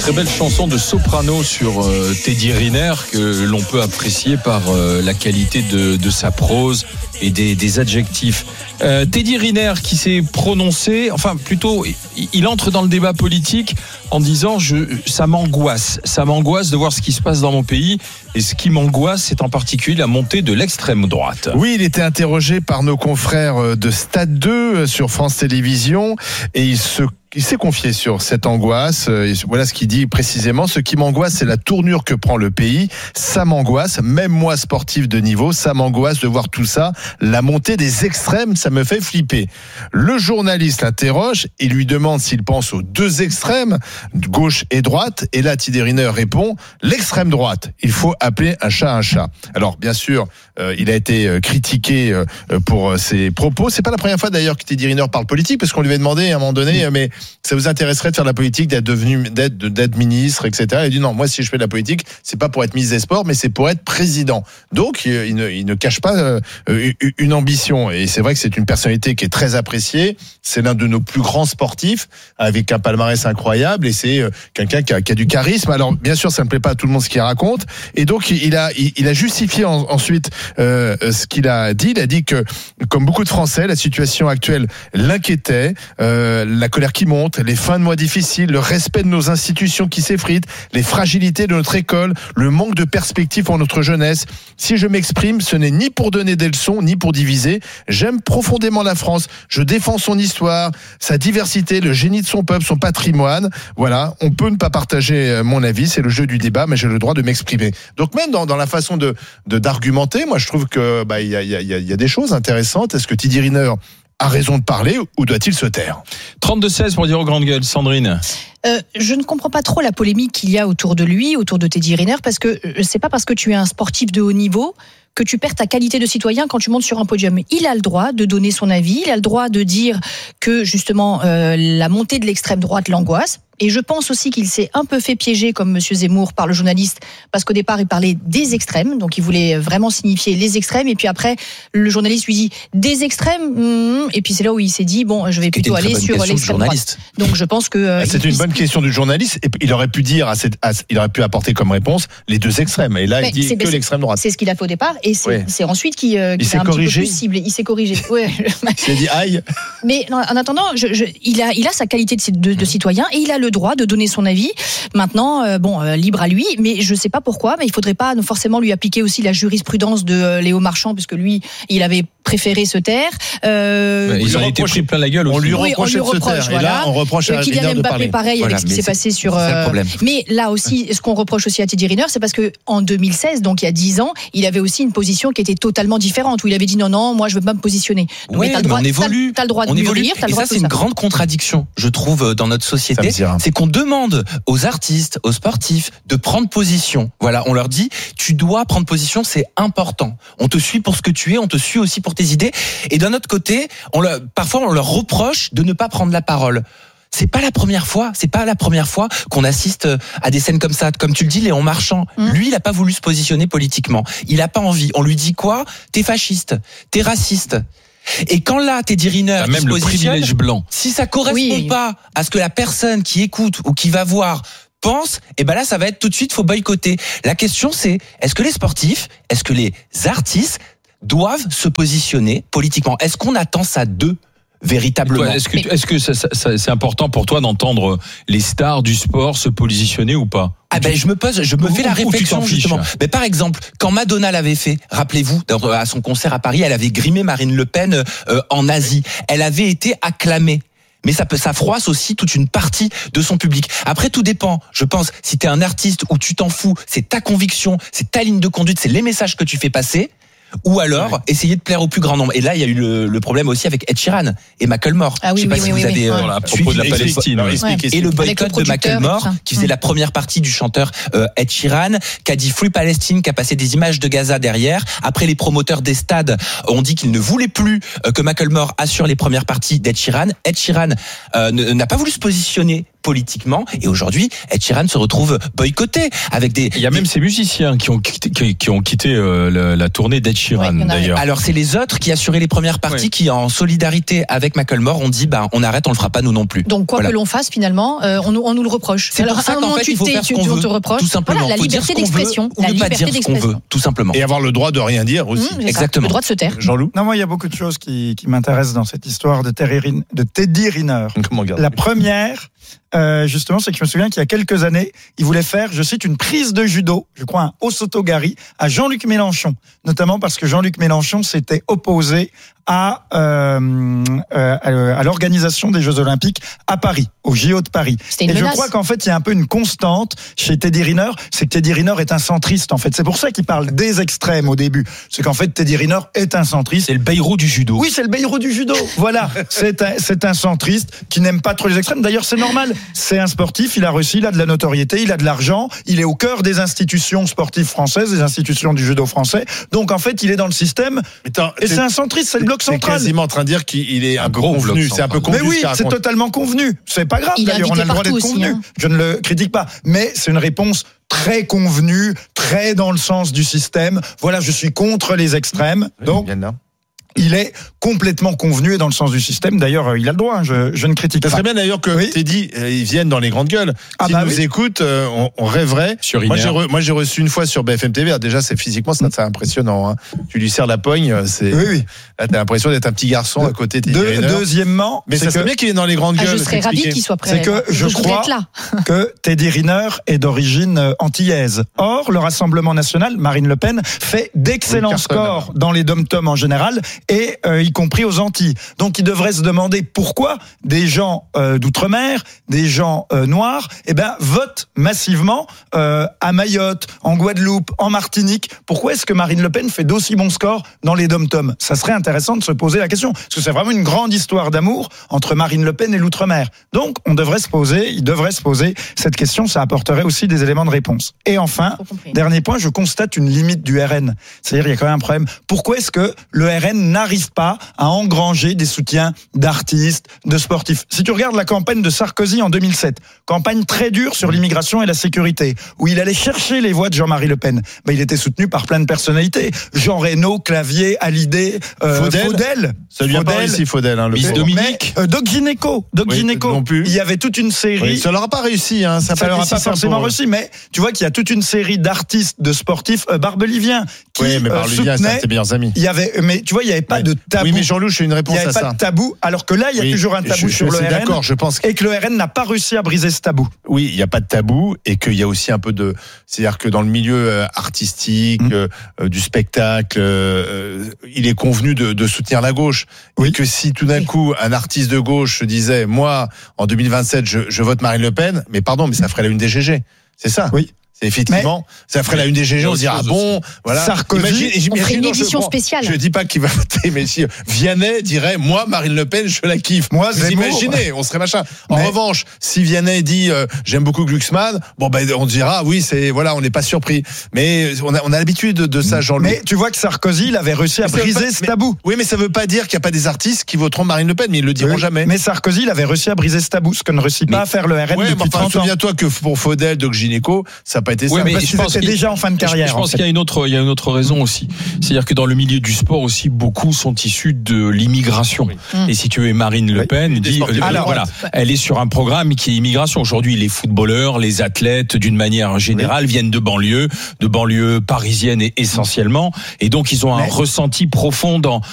Très belle chanson de soprano sur Teddy Riner que l'on peut apprécier par la qualité de sa prose et des adjectifs. Teddy Riner qui s'est prononcé, enfin plutôt il entre dans le débat politique en disant ça m'angoisse de voir ce qui se passe dans mon pays, et ce qui m'angoisse c'est en particulier la montée de l'extrême droite. Oui, il était interrogé par nos confrères de Stade 2 sur France Télévisions et il s'est confié sur cette angoisse. Voilà ce qu'il dit précisément. Ce qui m'angoisse, c'est la tournure que prend le pays. Ça m'angoisse, même moi sportif de niveau, ça m'angoisse de voir tout ça. La montée des extrêmes, ça me fait flipper. Le journaliste l'interroge et lui demande s'il pense aux deux extrêmes, gauche et droite. Et là, Teddy Riner répond, l'extrême droite. Il faut appeler un chat un chat. Alors, bien sûr, il a été critiqué pour ses propos. C'est pas la première fois d'ailleurs que Teddy Riner parle politique, parce qu'on lui avait demandé à un moment donné, mais ça vous intéresserait de faire de la politique, d'être ministre, etc. Il a dit non, moi si je fais de la politique, c'est pas pour être ministre des Sports, mais c'est pour être président. Donc il ne cache pas une ambition. Et c'est vrai que c'est une personnalité qui est très appréciée. C'est l'un de nos plus grands sportifs, avec un palmarès incroyable, et c'est quelqu'un qui a du charisme. Alors bien sûr, ça ne plaît pas à tout le monde ce qu'il raconte. Et donc il a justifié ensuite ce qu'il a dit. Il a dit que, comme beaucoup de Français, la situation actuelle l'inquiétait, la colère qui monte, les fins de mois difficiles, le respect de nos institutions qui s'effritent, les fragilités de notre école, le manque de perspectives pour notre jeunesse. Si je m'exprime, ce n'est ni pour donner des leçons, ni pour diviser. J'aime profondément la France. Je défends son histoire, sa diversité, le génie de son peuple, son patrimoine. Voilà, on peut ne pas partager mon avis, c'est le jeu du débat, mais j'ai le droit de m'exprimer. Donc même dans la façon d'argumenter, moi je trouve que il y a des choses intéressantes. Est-ce que Teddy Riner a raison de parler ou doit-il se taire? 32-16 pour dire aux grandes gueules. Sandrine. Je ne comprends pas trop la polémique qu'il y a autour de lui, autour de Teddy Riner, parce que c'est pas parce que tu es un sportif de haut niveau que tu perds ta qualité de citoyen quand tu montes sur un podium. Il a le droit de donner son avis, il a le droit de dire que justement la montée de l'extrême droite l'angoisse. Et je pense aussi qu'il s'est un peu fait piéger, comme Monsieur Zemmour, par le journaliste, parce qu'au départ, il parlait des extrêmes, donc il voulait vraiment signifier les extrêmes, et puis après, le journaliste lui dit des extrêmes, et puis c'est là où il s'est dit, bon, je vais plutôt aller sur l'extrême droite. Donc je pense que... c'est une bonne question du journaliste, et il aurait pu dire, il aurait pu apporter comme réponse les deux extrêmes, et là, il dit que l'extrême droite. C'est ce qu'il a fait au départ, et c'est ensuite qu'il a un petit peu plus ciblé. Il s'est corrigé. Ouais. Il s'est dit aïe. Mais en attendant, il a sa qualité de citoyen, et il a le droit de donner son avis. Maintenant, libre à lui, mais je ne sais pas pourquoi, mais il ne faudrait pas forcément lui appliquer aussi la jurisprudence de Léo Marchand, puisque lui, il avait préféré se taire. Ils ont été pris plein la gueule aussi. On lui reproche de se taire. Voilà. Et là, on reproche à Kylian Mbappé, pareil, voilà, avec ce qui s'est passé sur... Mais là aussi, ce qu'on reproche aussi à Teddy Riner, c'est parce qu'en 2016, donc il y a 10 ans, il avait aussi une position qui était totalement différente, où il avait dit non, moi je ne veux pas me positionner. Donc, ouais, mais on évolue. T'as le droit de mûrir, t'as le droit de tout ça. Et ça, c'est une grande contradiction, je trouve, dans notre société. C'est qu'on demande aux artistes, aux sportifs, de prendre position. Voilà, on leur dit, tu dois prendre position, c'est important. On te suit pour ce que tu es, on te suit aussi pour tes idées. Et d'un autre côté, parfois on leur reproche de ne pas prendre la parole. C'est pas la première fois qu'on assiste à des scènes comme ça. Comme tu le dis, Léon Marchand, lui, il a pas voulu se positionner politiquement. Il a pas envie. On lui dit quoi? T'es fasciste, t'es raciste. Et quand là, Teddy Riner, même le privilège blanc, si ça correspond pas à ce que la personne qui écoute ou qui va voir pense, et ben là, ça va être tout de suite, faut boycotter. La question, c'est, est-ce que les sportifs, est-ce que les artistes doivent se positionner politiquement? Est-ce qu'on attend ça d'eux? Véritablement. Est-ce que c'est important pour toi d'entendre les stars du sport se positionner ou pas? Je me fais la réflexion justement. Mais par exemple, quand Madonna l'avait fait, rappelez-vous, à son concert à Paris, elle avait grimé Marine Le Pen en Asie. Elle avait été acclamée. Mais ça froisse aussi toute une partie de son public. Après, tout dépend. Je pense, si t'es un artiste ou tu t'en fous, c'est ta conviction, c'est ta ligne de conduite, c'est les messages que tu fais passer. Ou alors essayer de plaire au plus grand nombre. Et là, il y a eu le problème aussi avec Ed Sheeran et Macklemore. Je sais pas si vous avez à propos de la Palestine. Et le boycott de Macklemore, qui faisait la première partie du chanteur Ed Sheeran, qui a dit Free Palestine, qui a passé des images de Gaza derrière. Après, les promoteurs des stades ont dit qu'ils ne voulaient plus que Macklemore assure les premières parties d'Ed Sheeran. Ed Sheeran n'a pas voulu se positionner politiquement. Et aujourd'hui, Ed Sheeran se retrouve boycotté avec des. Il y a même ces musiciens qui ont quitté la tournée d'Ed Sheeran d'ailleurs. Alors c'est les autres qui assuraient les premières parties qui, en solidarité avec Macklemore, ont dit on arrête, on le fera pas nous non plus. Donc quoi que l'on fasse finalement, on nous le reproche. C'est pour ça qu'en fait il faut faire ce qu'on veut. Tout simplement. La liberté d'expression. Ou ne pas dire ce qu'on veut, tout simplement. Et avoir le droit de rien dire aussi. Exactement. Le droit de se taire. Jean-Loup. Non, moi il y a beaucoup de choses qui m'intéressent dans cette histoire de Teddy Riner. La première, justement, c'est que je me souviens qu'il y a quelques années, il voulait faire, je cite, une prise de judo, je crois un Osotogari, à Jean-Luc Mélenchon, notamment parce que Jean-Luc Mélenchon s'était opposé à l'organisation des Jeux Olympiques à Paris, au JO de Paris. Et je crois qu'en fait, il y a un peu une constante chez Teddy Riner, c'est que Teddy Riner est un centriste, en fait. C'est pour ça qu'il parle des extrêmes au début. C'est qu'en fait, Teddy Riner est un centriste. C'est le Bayrou du judo. Oui, c'est le Bayrou du judo. Voilà. C'est un centriste qui n'aime pas trop les extrêmes. D'ailleurs, c'est normal. C'est un sportif. Il a réussi, il a de la notoriété, il a de l'argent. Il est au cœur des institutions sportives françaises, des institutions du judo français. Donc, en fait, il est dans le système. Et c'est un centriste. C'est le bloc central. C'est quasiment en train de dire qu'il est un peu convenu. C'est un peu convenu. Mais oui, c'est totalement convenu. C'est pas grave. D'ailleurs, on a le droit d'être convenu. Hein. Je ne le critique pas. Mais c'est une réponse très convenue, très dans le sens du système. Voilà, je suis contre les extrêmes. Donc, il est complètement convenu et dans le sens du système. D'ailleurs, il a le droit. Hein, je ne critique pas. Ça serait bien d'ailleurs que Teddy, ils viennent dans les grandes gueules. S'ils nous écoutent, on rêverait. Moi, j'ai reçu une fois sur BFM TV. Alors déjà, physiquement, c'est impressionnant. Hein. Tu lui serres la pogne. Là, t'as l'impression d'être un petit garçon à côté de Teddy Riner. Deuxièmement, mais ça serait bien qu'il vienne dans les grandes gueules. Je serais ravi qu'il soit prêt. C'est que je crois que Teddy Riner est d'origine antillaise. Or, le Rassemblement national, Marine Le Pen, fait d'excellents scores dans les dom-toms en général et y compris aux Antilles. Donc, il devrait se demander pourquoi des gens d'outre-mer, des gens noirs, votent massivement à Mayotte, en Guadeloupe, en Martinique. Pourquoi est-ce que Marine Le Pen fait d'aussi bons scores dans les dom-toms ? Ça serait intéressant de se poser la question, parce que c'est vraiment une grande histoire d'amour entre Marine Le Pen et l'outre-mer. Donc, il devrait se poser cette question, ça apporterait aussi des éléments de réponse. Et enfin, dernier point, je constate une limite du RN. C'est-à-dire, il y a quand même un problème. Pourquoi est-ce que le RN n'arrive pas à engranger des soutiens d'artistes, de sportifs? Si tu regardes la campagne de Sarkozy en 2007, campagne très dure sur l'immigration et la sécurité, où il allait chercher les voix de Jean-Marie Le Pen, il était soutenu par plein de personnalités. Jean Reno, Clavier, Hallyday, Faudel. Ça lui a pas réussi, Faudel. Hein, Miss Dominique. Doc Gineco. Il y avait toute une série. Ça leur a pas réussi. Hein, ça leur a pas forcément réussi, mais tu vois qu'il y a toute une série d'artistes, de sportifs, Barbelivien, qui Barbelivien, c'est un de tes meilleurs amis. Mais tu vois, il y avait pas de tabou. Oui, mais Jean-Loup, je fais une réponse à ça. Il n'y avait pas de tabou, alors que là, il y a toujours un tabou sur le RN. D'accord, je pense. Et que le RN n'a pas réussi à briser ce tabou. Oui, il n'y a pas de tabou et qu'il y a aussi un peu de. C'est-à-dire que dans le milieu artistique, du spectacle, il est convenu de soutenir la gauche. Oui. Et que si tout d'un coup, un artiste de gauche se disait, moi, en 2027, je vote Marine Le Pen, mais pardon, mais ça ferait la une des GG. C'est ça. Oui. Effectivement, ça ferait la une des GG, on se dira voilà. Sarkozy, on ferait une édition spéciale. Je dis pas qu'il va voter, mais si Vianney dirait, moi, Marine Le Pen, je la kiffe. Moi, vous imaginez, on serait machin. En revanche, si Vianney dit, j'aime beaucoup Glucksmann, on dira, oui, on n'est pas surpris. Mais on a l'habitude de ça, Jean-Loup. Mais tu vois que Sarkozy, il avait réussi à briser ce tabou. Oui, mais ça veut pas dire qu'il n'y a pas des artistes qui voteront Marine Le Pen, mais ils le diront jamais. Mais Sarkozy, il avait réussi à briser ce tabou, ce que ne réussit pas à faire le RN depuis 30 ans. Souviens-toi que pour Faudel, Doc Gineco, ça n'a pas été ça. C'est déjà en fin de carrière. Je pense qu'il y a une autre raison aussi. C'est-à-dire que dans le milieu du sport aussi, beaucoup sont issus de l'immigration. Et si tu es Marine Le Pen, elle est sur un programme qui est immigration. Aujourd'hui, les footballeurs, les athlètes, d'une manière générale, viennent de banlieues parisiennes essentiellement. Et donc, ils ont un ressenti profond dans